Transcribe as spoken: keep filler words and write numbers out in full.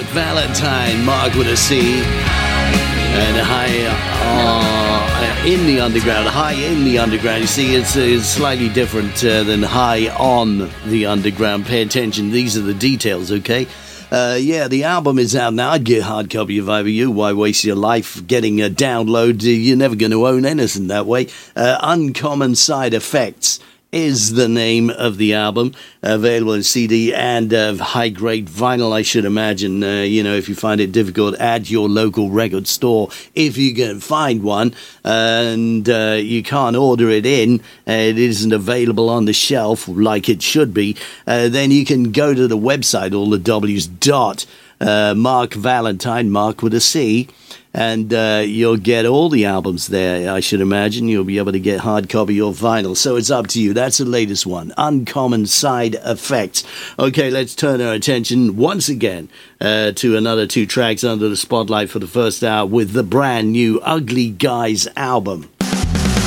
Mark Valentine, Mark with a C, and High uh, in the Underground, High in the Underground. You see, it's, it's slightly different uh, than High on the Underground. Pay attention, these are the details, okay? Uh, yeah, the album is out now. I'd get a hard copy if I were you. Why waste your life getting a download? You're never going to own anything that way. Uh, Uncommon Side Effects is the name of the album, available in C D and uh, high-grade vinyl, I should imagine. Uh, you know, if you find it difficult, at your local record store, if you can find one, and uh, you can't order it in, uh, it isn't available on the shelf like it should be, uh, then you can go to the website, all the W's, dot, uh, Mark Valentine, Mark with a C, and uh, you'll get all the albums there, I should imagine. You'll be able to get hard copy or vinyl, so it's up to you. That's the latest one, Uncommon Side Effects. Okay, let's turn our attention once again uh, to another two tracks under the spotlight for the first hour with the brand new Ugly Guys album.